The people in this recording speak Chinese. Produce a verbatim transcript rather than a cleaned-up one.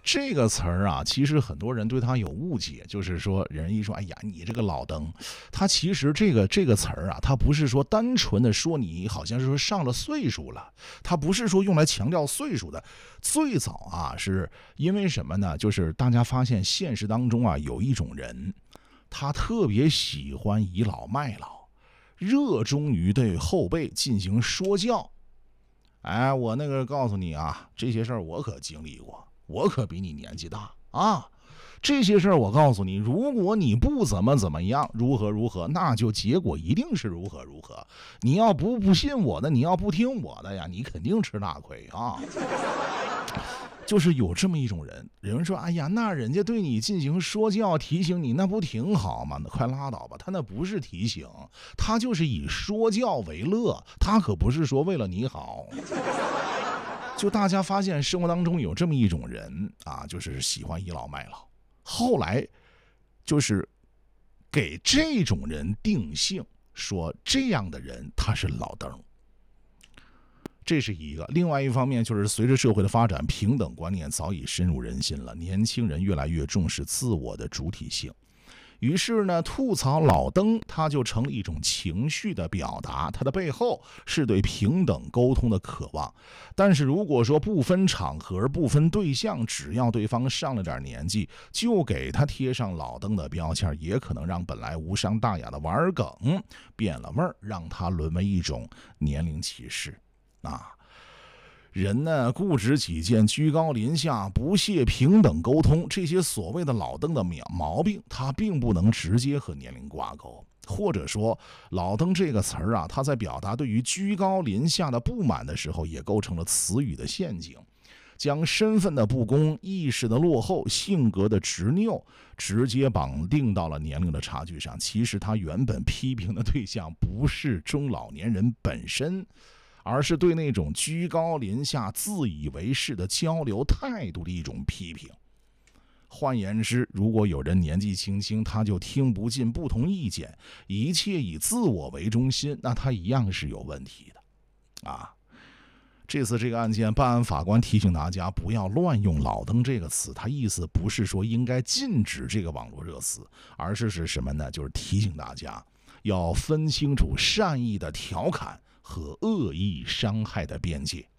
这个词儿啊，其实很多人对它有误解，就是说人一说，哎呀，你这个老登，它其实这个这个词儿啊，它不是说单纯的说你好像是说上了岁数了，它不是说用来强调岁数的。最早啊，是因为什么呢？就是大家发现现实当中啊，有一种人，他特别喜欢倚老卖老，热衷于对后辈进行说教。哎，我那个告诉你啊，这些事儿我可经历过，我可比你年纪大啊。这些事儿我告诉你，如果你不怎么怎么样，如何如何，那就结果一定是如何如何。你要不不信我的，你要不听我的呀，你肯定吃大亏啊。就是有这么一种人，有人说，哎呀，那人家对你进行说教提醒你，那不挺好吗？那快拉倒吧，他那不是提醒，他就是以说教为乐，他可不是说为了你好。就大家发现生活当中有这么一种人啊，就是喜欢倚老卖老，后来就是给这种人定性，说这样的人他是老登。这是一个。另外一方面，就是随着社会的发展，平等观念早已深入人心了，年轻人越来越重视自我的主体性。于是呢，吐槽老登，它就成了一种情绪的表达，它的背后是对平等沟通的渴望。但是如果说不分场合、不分对象，只要对方上了点年纪，就给他贴上老登的标签，也可能让本来无伤大雅的玩梗变了味儿，让它沦为一种年龄歧视。啊，人呢固执己见，居高临下，不屑平等沟通，这些所谓的老登的毛病，它并不能直接和年龄挂钩。或者说，老登这个词儿啊，它在表达对于居高临下的不满的时候，也构成了词语的陷阱，将身份的不公、意识的落后、性格的执拗直接绑定到了年龄的差距上。其实他原本批评的对象不是中老年人本身，而是对那种居高临下、自以为是的交流态度的一种批评。换言之，如果有人年纪轻轻他就听不进不同意见，一切以自我为中心，那他一样是有问题的啊。这次这个案件，办案法官提醒大家不要乱用老登这个词，他意思不是说应该禁止这个网络热词，而是是什么呢？就是提醒大家要分清楚善意的调侃和恶意伤害的边界。